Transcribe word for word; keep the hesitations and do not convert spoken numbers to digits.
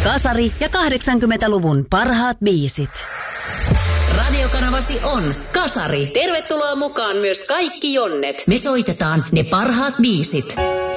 Kasari ja kahdeksankymmentäluvun parhaat biisit. Radiokanavasi on Kasari. Tervetuloa mukaan myös kaikki jonnet. Me soitetaan ne parhaat biisit.